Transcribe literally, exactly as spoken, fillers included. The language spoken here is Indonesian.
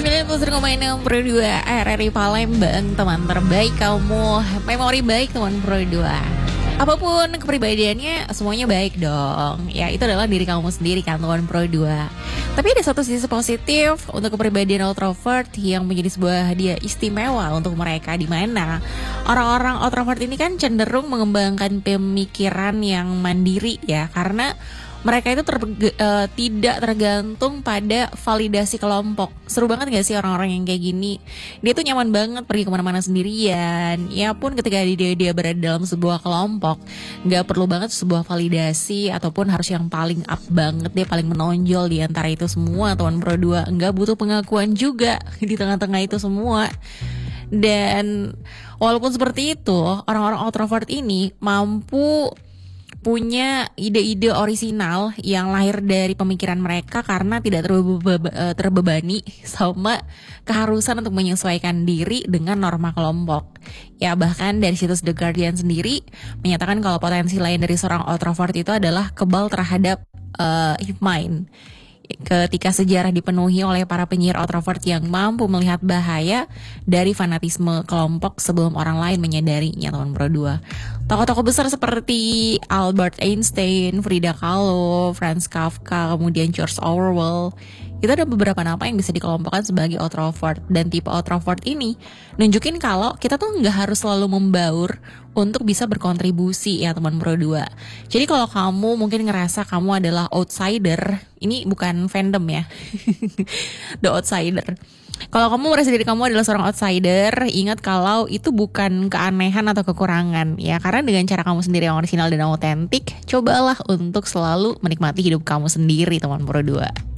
sembilan puluh satu koma enam Pro dua R R I Palembang, teman terbaik kamu, memori baik teman Pro dua. Apapun kepribadiannya, semuanya baik dong. Ya, itu adalah diri kamu sendiri kan, teman Pro dua. Tapi ada satu sisi positif untuk kepribadian introvert yang menjadi sebuah hadiah istimewa untuk mereka, di mana orang-orang introvert ini kan cenderung mengembangkan pemikiran yang mandiri ya, karena mereka itu ter, uh, tidak tergantung pada validasi kelompok. Seru banget gak sih orang-orang yang kayak gini? Dia tuh nyaman banget pergi kemana-mana sendirian. Ya pun ketika dia, dia berada dalam sebuah kelompok, gak perlu banget sebuah validasi ataupun harus yang paling up banget, dia paling menonjol di antara itu semua, teman Pro dua. Gak butuh pengakuan juga di tengah-tengah itu semua. Dan walaupun seperti itu, orang-orang introvert ini mampu punya ide-ide orisinal yang lahir dari pemikiran mereka karena tidak terbeba- terbebani sama keharusan untuk menyesuaikan diri dengan norma kelompok. Ya, bahkan dari situs The Guardian sendiri menyatakan kalau potensi lain dari seorang introvert itu adalah kebal terhadap uh, hive mind. Ketika sejarah dipenuhi oleh para penyihir introvert yang mampu melihat bahaya dari fanatisme kelompok sebelum orang lain menyadarinya, teman Pro dua. Tokoh-tokoh besar seperti Albert Einstein, Frida Kahlo, Franz Kafka, kemudian George Orwell, itu ada beberapa nama yang bisa dikelompokkan sebagai introvert. Dan tipe introvert ini nunjukin kalau kita tuh gak harus selalu membaur untuk bisa berkontribusi ya, teman Pro dua. Jadi kalau kamu mungkin ngerasa kamu adalah outsider, ini bukan fandom ya, The Outsider. Kalau kamu merasa diri kamu adalah seorang outsider, ingat kalau itu bukan keanehan atau kekurangan ya, karena dengan cara kamu sendiri yang orisinal dan autentik, cobalah untuk selalu menikmati hidup kamu sendiri, teman Pro dua.